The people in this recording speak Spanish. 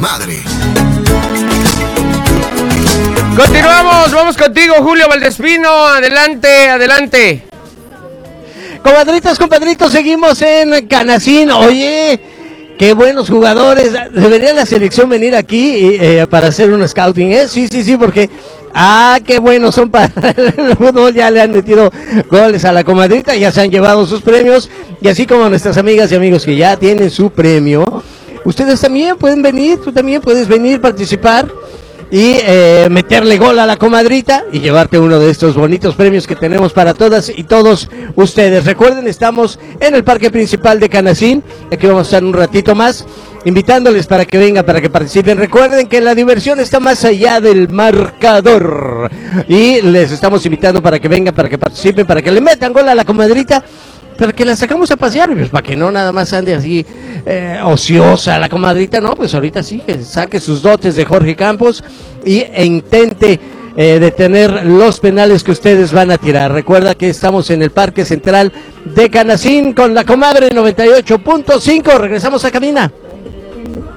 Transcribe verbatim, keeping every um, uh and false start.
Madre. Continuamos, vamos contigo, Julio Valdespino. Adelante, adelante. Comadritos, compadritos, seguimos en Canacín. Oye, qué buenos jugadores. Debería la selección venir aquí eh, para hacer un scouting, ¿eh? Sí, sí, sí, porque... Ah, qué buenos son para el fútbol. Ya le han metido goles a la comadrita, ya se han llevado sus premios. Y así como nuestras amigas y amigos que ya tienen su premio, ustedes también pueden venir, tú también puedes venir, participar y eh, meterle gol a la comadrita y llevarte uno de estos bonitos premios que tenemos para todas y todos ustedes. Recuerden, estamos en el parque principal de Canacín, aquí vamos a estar un ratito más, invitándoles para que vengan, para que participen. Recuerden que la diversión está más allá del marcador y les estamos invitando para que vengan, para que participen, para que le metan gol a la comadrita, para que la sacamos a pasear, pues para que no nada más ande así eh, ociosa la comadrita. No, pues ahorita sí, que saque sus dotes de Jorge Campos y, e intente eh, detener los penales que ustedes van a tirar. Recuerda que estamos en el Parque Central de Canacín con la comadre noventa y ocho punto cinco. Regresamos a cabina.